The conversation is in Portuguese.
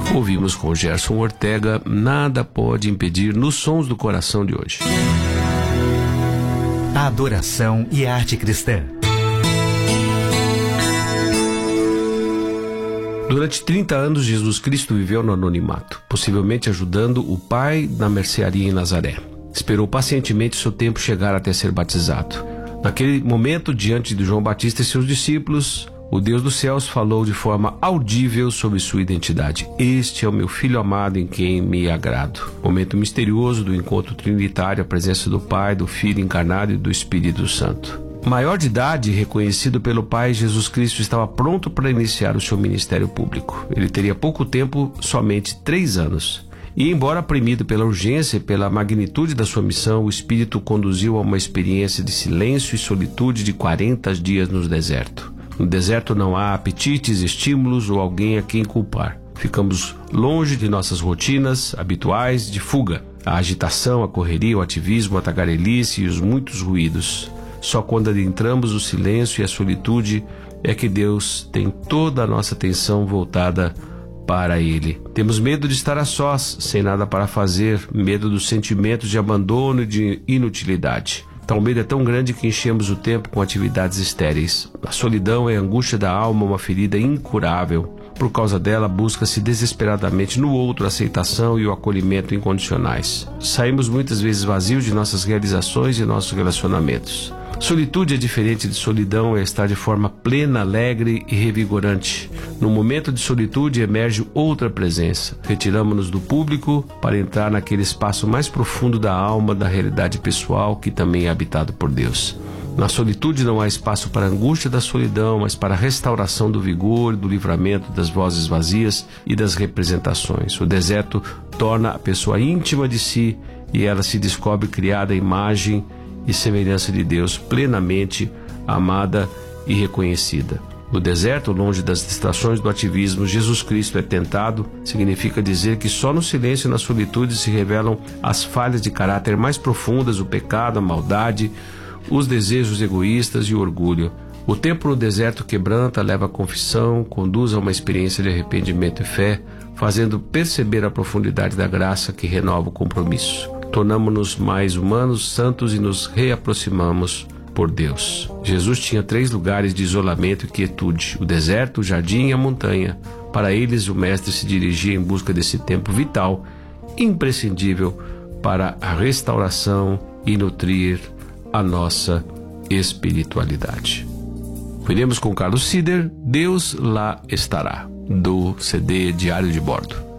Ouvimos com Gerson Ortega, Nada Pode Impedir, nos Sons do Coração de hoje. A adoração e a arte cristã. Durante 30 anos, Jesus Cristo viveu no anonimato, possivelmente ajudando o Pai na mercearia em Nazaré. Esperou pacientemente seu tempo chegar até ser batizado. Naquele momento, diante de João Batista e seus discípulos, o Deus dos céus falou de forma audível sobre sua identidade. Este é o meu Filho amado em quem me agrado. Momento misterioso do encontro trinitário, a presença do Pai, do Filho encarnado e do Espírito Santo. Maior de idade, reconhecido pelo Pai, Jesus Cristo estava pronto para iniciar o seu ministério público. Ele teria pouco tempo, somente 3 anos. E embora oprimido pela urgência e pela magnitude da sua missão, o Espírito conduziu a uma experiência de silêncio e solitude de 40 dias no deserto. No deserto não há apetites, estímulos ou alguém a quem culpar. Ficamos longe de nossas rotinas habituais de fuga. A agitação, a correria, o ativismo, a tagarelice e os muitos ruídos. Só quando adentramos o silêncio e a solitude é que Deus tem toda a nossa atenção voltada para Ele. Temos medo de estar a sós, sem nada para fazer, medo dos sentimentos de abandono e de inutilidade. Tal medo é tão grande que enchemos o tempo com atividades estéreis. A solidão é a angústia da alma, uma ferida incurável. Por causa dela, busca-se desesperadamente no outro a aceitação e o acolhimento incondicionais. Saímos muitas vezes vazios de nossas realizações e nossos relacionamentos. Solitude é diferente de solidão, é estar de forma plena, alegre e revigorante. No momento de solitude emerge outra presença. Retiramos-nos do público para entrar naquele espaço mais profundo da alma, da realidade pessoal, que também é habitado por Deus. Na solitude não há espaço para a angústia da solidão, mas para a restauração do vigor, do livramento das vozes vazias e das representações. O deserto torna a pessoa íntima de si e ela se descobre criada à imagem e semelhança de Deus, plenamente amada e reconhecida. No deserto, longe das distrações do ativismo, Jesus Cristo é tentado. Significa dizer que só no silêncio e na solitude se revelam as falhas de caráter mais profundas, o pecado, a maldade, os desejos egoístas e o orgulho. O tempo no deserto quebranta, leva à confissão, conduz a uma experiência de arrependimento e fé, fazendo perceber a profundidade da graça que renova o compromisso. Tornamos-nos mais humanos, santos e nos reaproximamos por Deus. Jesus tinha 3 lugares de isolamento e quietude: o deserto, o jardim e a montanha. Para eles, o Mestre se dirigia em busca desse tempo vital, imprescindível para a restauração e nutrir a nossa espiritualidade. Veremos com Carlos Sider, Deus lá estará, do CD Diário de Bordo.